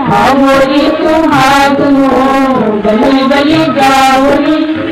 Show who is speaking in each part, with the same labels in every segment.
Speaker 1: मोरी सुहाग हो गली गली गावली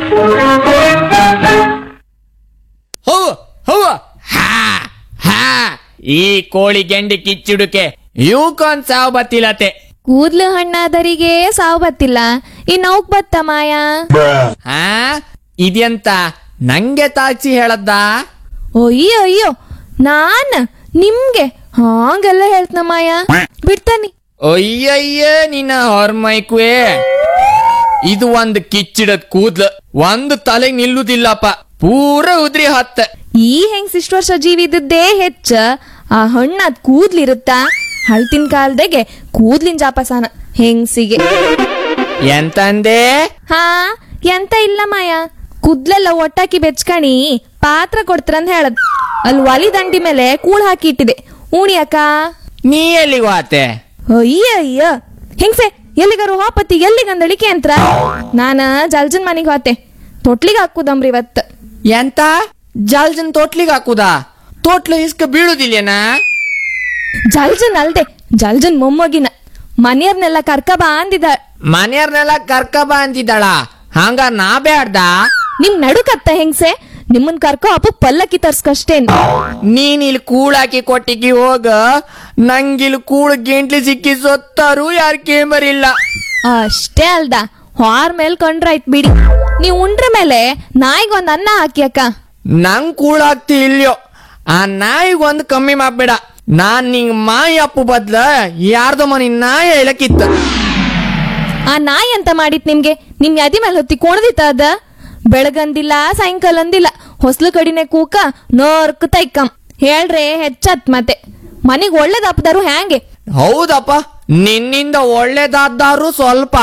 Speaker 2: ಹೂವು ಹೂವು ಹಾ ಹಾ ಈ ಕೋಳಿ ಗೆಂಡಿ ಕಿಚ್ಚುಡುಕೆ ಇವಕ್ಕೊಂದ್ ಸಾವು ಬತ್ತಿಲತೆ.
Speaker 3: ಕೂದ್ಲು ಹಣ್ಣಾದರಿಗೆ ಸಾವು ಬತ್ತಿಲ್ಲ ಇನ್ನೌಕ್ ಬತ್ತ ಮಾಯಾ.
Speaker 2: ಹಾ ಇದೆಂತ ನಂಗೆ ತಾಚಿ ಹೇಳದ್ದ?
Speaker 3: ಅಯ್ಯೋ ಅಯ್ಯೋ ನಾನ್ ನಿಮ್ಗೆ ಹಾಂಗೆಲ್ಲ ಹೇಳ್ತನ ಮಾಯಾ ಬಿಡ್ತಾನಿ.
Speaker 2: ಅಯ್ಯಯ್ಯ ನಿನ್ನ ಹೊರ್ಮೈಕುವೆ, ಇದು ಒಂದ್ ಕಿಚ್ಚಿಡದ್ ಕೂದ್ಲು ಒಂದು ತಲೆಗ್ ನಿಲ್ಲುದಿಲ್ಲಪ್ಪ, ಪೂರ ಉದ್ರಿ ಹತ್ತ.
Speaker 3: ಈ ಹೆಂಗ್ ಇಷ್ಟು ವರ್ಷ ಜೀವಿ ಇದ್ದದ್ದೇ ಹೆಚ್ಚ, ಆ ಹಣ್ಣಾದ್ ಕೂದ್ಲಿರುತ್ತ. ಹಳ್ತಿನ ಕಾಲದಾಗೆ ಕೂದ್ಲಿನ ಜಾಪಸಾನ ಹೆಂಗ್ಸಿಗೆ.
Speaker 2: ಎಂತಂದೆ?
Speaker 3: ಹಾ ಎಂತ ಇಲ್ಲ ಮಾಯ, ಕೂದ್ಲೆಲ್ಲ ಒಟ್ಟಾಕಿ ಬೆಚ್ಕಣಿ ಪಾತ್ರ ಕೊಡ್ತಾರಂತ ಹೇಳದ್. ಅಲ್ಲಿ ಒಲಿ ದಂಡಿ ಮೇಲೆ ಕೂಳ್ ಹಾಕಿ ಇಟ್ಟಿದೆ, ಉಣಿಯಕ್ಕ.
Speaker 2: ನೀ ಎಲ್ಲಿಗೆ ವಾತೆ?
Speaker 3: ಅಯ್ಯ ಅಯ್ಯ ಹೆಂಗ್ಸೆ ಎಲ್ಲಿಗಾರು ಹಾಪತಿ ಎಲ್ಲಿಗಂದಳಿಕೆ ಅಂತ ನಾನ ಜಲ್ಜನ್ ಮನಿಗ್ ಹೋತೆ, ತೊಟ್ಲಿಗೆ ಹಾಕುದಮ್ರಿ ಇವತ್.
Speaker 2: ಎಂತ ಜಲ್ಜನ್ ತೋಟ್ಲಿಗೆ ಹಾಕುದಾ? ತೋಟ್ಲ ಇಸ್ಕ ಬೀಳುದಿಲ್ಲೇನಾ?
Speaker 3: ಜಲ್ಜನ್ ಅಲ್ದೆ ಜಲ್ಜನ್ ಮೊಮ್ಮಗಿನ ಮನೆಯವ್ರನ್ನೆಲ್ಲ ಕರ್ಕಬಾ ಅಂದಿದ.
Speaker 2: ಮನೆಯವ್ರನ್ನೆಲ್ಲ ಕರ್ಕಬ ಅಂತಿದ್ದಾಳ? ಹಂಗ ನಾ ಬ್ಯಾಡ್ದ?
Speaker 3: ನಿಮ್ ನಡುಕತ್ತ ಹೆಂಗ್ಸೆ, ನಿಮ್ಮನ್ ಕರ್ಕೊ ಅಪ್ಪು ಪಲ್ಲಕ್ಕಿ ತರ್ಸ್ಕಷ್ಟೇನ್.
Speaker 2: ನೀನ್ ಇಲ್ಲಿ ಕೂಳಾಕಿ ಕೊಟ್ಟಿಗಿ ಹೋಗ, ನಂಗಿಲ್ ಕೂಳ್ ಗೆಂಟ್ಲಿ ಸಿಕ್ಕಿ ಸೊತ್ತಾರು ಯಾರ್ ಕೇಂಬರಿಲ್ಲ.
Speaker 3: ಅಷ್ಟೇ ಅಲ್ದ ಹಾರ್ ಮೇಲ್ ಕೊಂಡ್ರಾಯ್ತ್ ಬಿಡಿ. ನೀವ್ ಉಂಡ್ರ ಮೇಲೆ ನಾಯಿಗೊಂದ್ ಅನ್ನ ಹಾಕಿ ಅಕ್ಕ.
Speaker 2: ನಂಗ್ ಕೂಳಾಗ್ತಿ ಇಲ್ಯೋ, ಆ ನಾಯಿಗೊಂದ್ ಕಮ್ಮಿ ಮಾಡ್ಬೇಡ. ನಾನ್ ನಿಂಗ್ ಮಾಯಿ ಅಪ್ಪು ಬದ್ಲ ಯಾರ್ದೋ ಮನಿ ನಾಯಿ ಹೇಳಕ್ಕಿತ್ತ.
Speaker 3: ಆ ನಾಯಿ ಅಂತ ಮಾಡಿತ್ ನಿಮ್ಗೆ? ನಿಮ್ ಯಾದಿ ಮೇಲೆ ಹೊತ್ತಿ ಕೋಣದಿತ್ತ ಅದ? ಬೆಳಗಂದಿಲ್ಲ ಸಾಯಂಕಾಲ ಅಂದಿಲ್ಲ, ಹೊಸ್ಲು ಕಡಿನೆ ಕೂಕ ನೋರ್ಕ ತೈಕಂ ಹೇಳ್ರೆ ಹೆಚ್ಚತ್. ಮತ್ತೆ ಮನಿಗ್ ಒಳ್ಳೇದಪ್ಪದಾರು ಹ್ಯಾಂಗೆ?
Speaker 2: ಹೌದಪ್ಪ, ನಿನ್ನಿಂದ ಒಳ್ಳೇದಾದ್ರು ಸ್ವಲ್ಪ.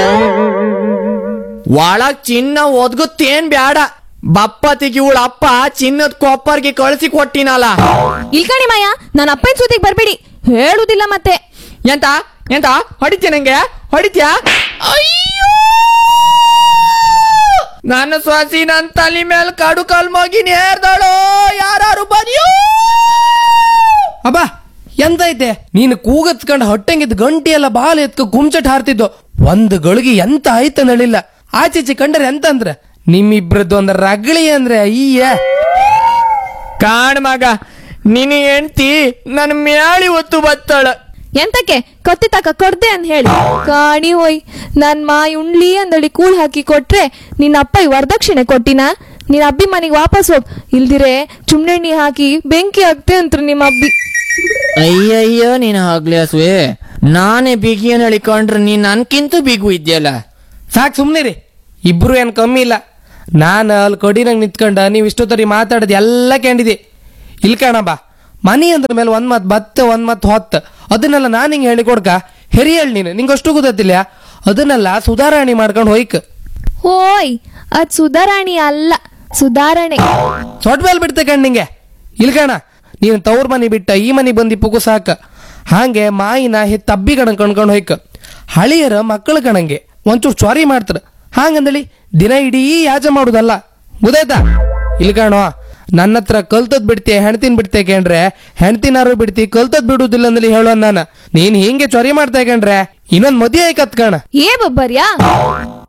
Speaker 2: ಒಳಗ್ ಚಿನ್ನ ಒದ್ಗುತ್ತೇನ್ ಬ್ಯಾಡ. ಬಪ್ಪತಿಗೆ ಇವಳ ಅಪ್ಪ ಚಿನ್ನದ ಕೊಪ್ಪರ್ಗೆ ಕಳಿಸಿ ಕೊಟ್ಟಿನಲ್ಲ.
Speaker 3: ಇಲ್ಕಣಿ ಮಾಯ, ನನ್ನ ಅಪ್ಪನ ಸುದ್ದಿಗೆ ಬರ್ಬೇಡಿ, ಹೇಳುದಿಲ್ಲ ಮತ್ತೆ.
Speaker 2: ಎಂತ ಎಂತ ಹೊಡಿತ್ಯ? ನಂಗೆ ಹೊಡಿತ್ಯಾ? ಅಯ್ಯೋ, ನನ್ನ ಸ್ವಾಸಿ ನನ್ ತಲೆ ಮೇಲೆ ಕಾಡು ಕಾಲ್ ಮಗಿ ನೇರ್ದಾಳೋ, ಯಾರು ಬದಿಯೋ.
Speaker 4: ಅಬ್ಬ ಎಂತ ಐತೆ ನೀನು ಕೂಗತ್ಕಂಡ್ ಹೊಟ್ಟೆಂಗಿದ್ ಗಂಟಿ ಎಲ್ಲ ಬಾಲ್ ಎತ್ಕ ಗುಮ್ಚಟ್ ಹಾರ್ತಿದ್ದು. ಒಂದ್ ಗಳಿಗೆ ಎಂತ ಆಯ್ತ ನಳಿಲ್ಲ. ಆಚೀಚೆ ಕಂಡ್ರೆ ಎಂತ ಅಂದ್ರೆ ನಿಮ್ಮಿಬ್ರದ್ದು ಒಂದ್ ರಗಳಿ ಅಂದ್ರೆ ಅಯ್ಯ.
Speaker 2: ಕಾಣ್ ಮಗ, ನಿನ್ನ ಹೆಂಡ್ತಿ ನನ್ ಮ್ಯಾಳಿ ಒತ್ತು ಬತ್ತಾಳ.
Speaker 3: ಎಂತಕ್ಕೆ ಕತ್ತಿ ತಕ ಕೊಡ್ದೆ ಅಂತ ಹೇಳಿ ಕಾಣಿ ಹೋಯ್. ನನ್ ಮಾಯಿ ಉಣ್ಲಿ ಅಂದಳಿ ಕೂಳ್ ಹಾಕಿ ಕೊಟ್ರೆ ನಿನ್ನ ಅಪ್ಪ ವರದಕ್ಷಿಣೆ ಕೊಟ್ಟಿನ? ನಿನ್ನ ಅಬ್ಬಿ ಮನೆಗೆ ವಾಪಸ್ ಹೋಗ್, ಇಲ್ದಿರೆ ಚುಮ್ನೆಣ್ಣಿ ಹಾಕಿ ಬೆಂಕಿ ಹಾಕ್ತೆ ಅಂತ್ರು ನಿಮ್ಮ ಅಬ್ಬಿ.
Speaker 2: ಅಯ್ಯಯ್ಯೋ ನೀನ್ ಆಗ್ಲಿ ಹಸುವೆ, ನಾನೇ ಬಿಗಿಯನ್ ಹೇಳಿಕೊಂಡ್ರೆ ನೀನ್ ನನ್ಕಿಂತ ಬಿಗು ಇದ್ಯಲ್ಲ.
Speaker 4: ಸಾಕ್ ಸುಮ್ನಿರಿ, ಇಬ್ರು ಏನ್ ಕಮ್ಮಿ ಇಲ್ಲ. ನಾನು ಅಲ್ಲಿ ಕೊಡಿನಂಗ್ ನಿಂತ್ಕೊಂಡ ನೀವ್ ಇಷ್ಟೊತ್ತರಿ ಮಾತಾಡೋದು ಎಲ್ಲ ಕೇಳಿದೆ. ಇಲ್ ಕಣಬಾ, ಮನಿ ಅಂದ್ರ ಮೇಲೆ ಒಂದ್ ಮತ್ ಬತ್ತ ಒಂದ್ ಮತ್ ಹೊತ್ತ, ಅದನ್ನೆಲ್ಲ ನಾನ್ ಹಿಂಗ್ ಹೇಳಿ ಕೊಡ್ಕ ಹೆರಿ ಹೇಳಿ ನೀನು, ನಿಂಗಷ್ಟು ಗೊತ್ತಿಲ್ಲ. ಅದನ್ನೆಲ್ಲ ಸುಧಾರಣೆ ಮಾಡ್ಕೊಂಡು ಹೋಯ್ಕ.
Speaker 3: ಹೋಯ್ ಅದ್ ಸುಧಾರಾಣಿ ಅಲ್ಲ, ಸುಧಾರಣೆ.
Speaker 4: ಸೊಟ್ ಮೇಲೆ ಬಿಡ್ತೆ ಕಣ್ ನಿಂಗೆ. ಇಲ್ ಕಣ, ನೀನು ತವ್ರ ಮನಿ ಬಿಟ್ಟ ಈ ಮನಿ ಬಂದಿ ಪುಗು ಸಾಕ. ಹಾಗೆ ಮಾಯಿನ ಹೆತ್ತ ಅಬ್ಬಿ ಕಣ ಕಣ್ಕೊಂಡು ಹೋಯ್ಕ. ಹಳಿಯರ ಮಕ್ಕಳು ಕಣಂಗೆ ಒಂಚೂರು ಚ್ವಾರಿ ಮಾಡ್ತಾರ, ಹಾಗಂದಳಿ ದಿನ ಇಡೀ ಯಾಜ ಮಾಡುದಲ್ಲ, ಗೊತ್ತಾಯ್ತಾ? ಇಲ್ ಕಾಣೋ, ನನ್ನ ಹತ್ರ ಕಲ್ತದ್ ಬಿಡ್ತಿ ಹೆಣ್ತಿನ್ ಬಿಡ್ತೆ ಕೇಂಡ್ರೆ ಹೆಣ್ತಿನಾರು ಬಿಡ್ತಿ, ಕಲ್ತದ್ ಬಿಡುದಿಲ್ಲ ಅಂದಲಿ ಹೇಳೋ ನಾನು. ನೀನ್ ಹಿಂಗೆ ಚ್ವಾರಿ ಮಾಡ್ತಾ ಕೇಂಡ್ರೆ ಇನ್ನೊಂದ್ ಮದುವೆ ಆಯ್ಕತ್ ಕಣ.
Speaker 3: ಏ ಬಬ್ಬರ್ಯಾ